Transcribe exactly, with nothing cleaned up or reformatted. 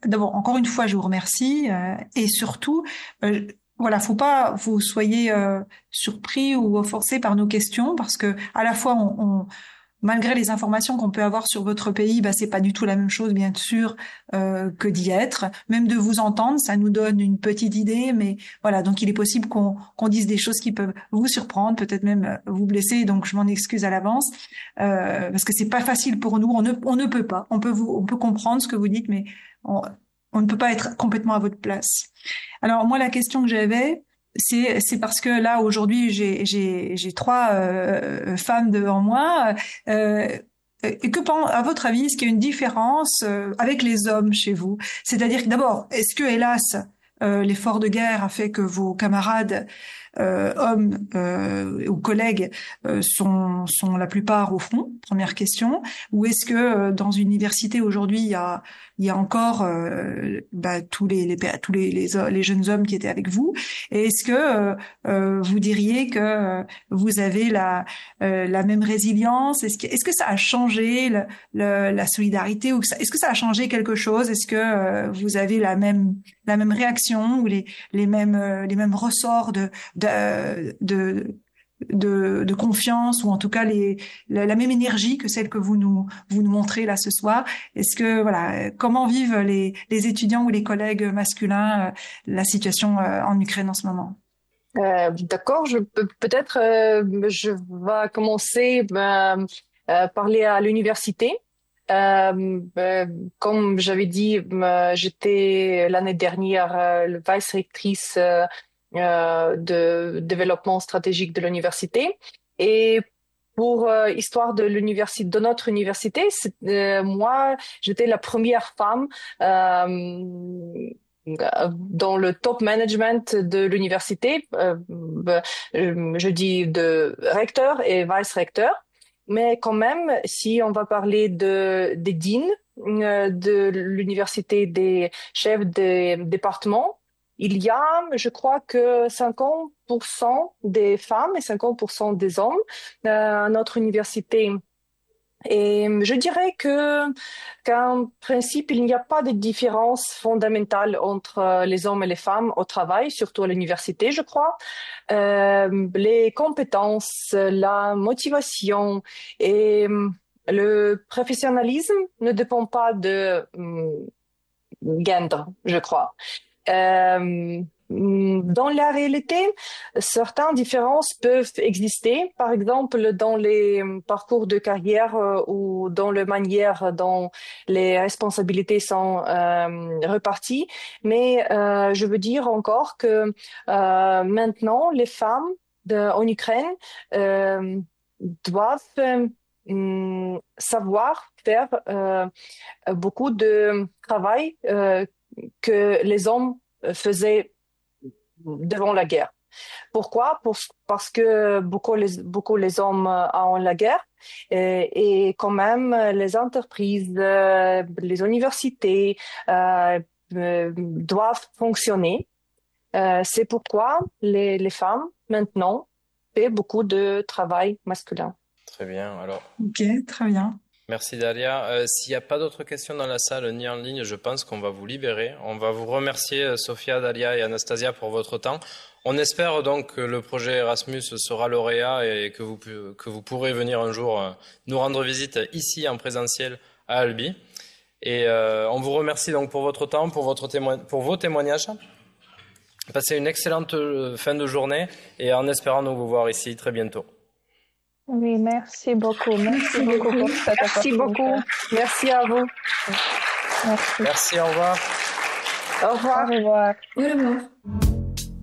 d'abord, encore une fois, je vous remercie euh, et surtout, euh, voilà, faut pas vous soyez euh, surpris ou offensés par nos questions parce que à la fois, on, on malgré les informations qu'on peut avoir sur votre pays, bah c'est pas du tout la même chose, bien sûr, euh, que d'y être. Même de vous entendre, ça nous donne une petite idée, mais voilà. Donc, il est possible qu'on qu'on dise des choses qui peuvent vous surprendre, peut-être même vous blesser. Donc, je m'en excuse à l'avance euh, parce que c'est pas facile pour nous. On ne on ne peut pas. On peut vous on peut comprendre ce que vous dites, mais on, on ne peut pas être complètement à votre place. Alors moi, la question que j'avais, c'est c'est parce que là aujourd'hui, j'ai j'ai j'ai trois euh, femmes devant moi. Euh, et que pen- à votre avis, est-ce qu'il y a une différence euh, avec les hommes chez vous? C'est-à-dire que d'abord, est-ce que hélas, euh, l'effort de guerre a fait que vos camarades euh, hommes euh, ou collègues euh, sont sont la plupart au front? Première question. Ou est-ce que euh, dans une université aujourd'hui, il y a il y a encore euh, bah, tous les, les tous les, les les jeunes hommes qui étaient avec vous? Et est-ce que euh, euh, vous diriez que euh, vous avez la euh, la même résilience? Est-ce que est-ce que ça a changé le, le, la solidarité ou que ça, est-ce que ça a changé quelque chose? Est-ce que euh, vous avez la même la même réaction ou les les mêmes euh, les mêmes ressorts de de de de, de confiance ou en tout cas les la, la même énergie que celle que vous nous vous nous montrez là ce soir? Est-ce que voilà, comment vivent les les étudiants ou les collègues masculins euh, la situation euh, en Ukraine en ce moment? Euh, d'accord, je peux peut-être euh, je vais commencer ben, euh, parler à l'université. Euh, ben, comme j'avais dit, ben, j'étais l'année dernière euh, le vice-rectrice euh, euh, de développement stratégique de l'université. Et pour euh, histoire de l'université, de notre université, c'est, euh, moi, j'étais la première femme euh, dans le top management de l'université. Euh, je dis de recteur et vice-recteur. Mais quand même, si on va parler de des deans euh, de l'université, des chefs des départements, il y a, je crois que cinquante pour cent des femmes et cinquante pour cent des hommes euh, à notre université. Et je dirais que, qu'en principe, il n'y a pas de différence fondamentale entre les hommes et les femmes au travail, surtout à l'université, je crois. Euh, les compétences, la motivation et le professionnalisme ne dépendent pas de um, gender, je crois. Euh, Dans la réalité, certaines différences peuvent exister, par exemple dans les parcours de carrière euh, ou dans la manière dont les responsabilités sont euh, reparties. Mais euh, je veux dire encore que euh, maintenant, les femmes de, en Ukraine euh, doivent euh, savoir faire euh, beaucoup de travail euh, que les hommes faisaient devant la guerre. Pourquoi? Pour, parce que beaucoup les, beaucoup les hommes ont la guerre et, et quand même les entreprises, euh, les universités euh, euh, doivent fonctionner. Euh, c'est pourquoi les, les femmes maintenant font beaucoup de travail masculin. Très bien. Alors. Ok, très bien. Merci Dalia. Euh, s'il n'y a pas d'autres questions dans la salle ni en ligne, je pense qu'on va vous libérer. On va vous remercier Sophia, Dalia et Anastasia pour votre temps. On espère donc que le projet Erasmus sera lauréat et que vous, que vous pourrez venir un jour nous rendre visite ici en présentiel à Albi. Et euh, on vous remercie donc pour votre temps, pour, votre témo- pour vos témoignages. Passez une excellente fin de journée et en espérant nous vous voir ici très bientôt. Oui, merci beaucoup. Merci, merci beaucoup pour cette Merci beaucoup. Merci à vous. Merci. Merci, au revoir. Au revoir. Au revoir. Au revoir.